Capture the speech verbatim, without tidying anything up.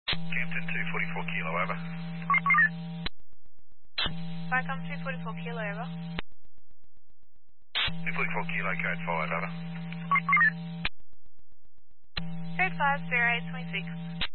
Campton two forty-four kilo, over. Vicom two forty-four kilo, over. two forty-four kilo, code five, over. Code five, zero eight twenty-six.